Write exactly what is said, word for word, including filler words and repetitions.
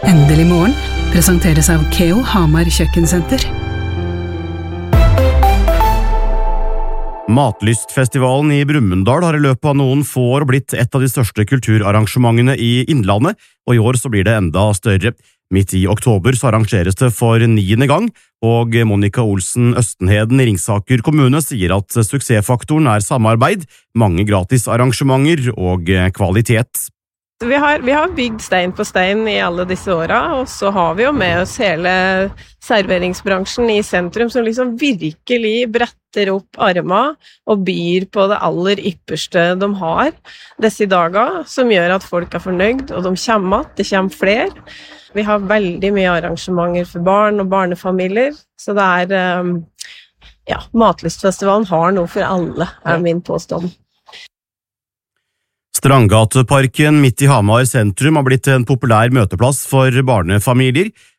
Endelig morgen presenteres av Keo Hamar Kjøkkensenter. Matlystfestivalen i Brumunddal har i løpet av noen få år blitt et av de største kulturarrangementene i Innlandet, og i år så blir det enda større. Midt i oktober så arrangeres det for niende gang, og Monica Olsen Østenheden i Ringsaker kommune sier at suksessfaktoren er samarbeid, mange gratis arrangementer og kvalitet. Vi har, vi har bygd stein på stein i alle disse åra, og så har vi jo med oss hele serveringsbransjen i sentrum som liksom virkelig bretter opp armene og byr på det aller ypperste de har disse dager, som gjør at folk er fornøyd, og de kommer att, det kommer flere. Vi har veldig mye arrangementer for barn og barnefamilier, så det er, ja, Matlystfestivalen har noe for alle, er min påstand. Strandgateparken midt i Hamar sentrum har blitt en populær møteplass for barnefamilier.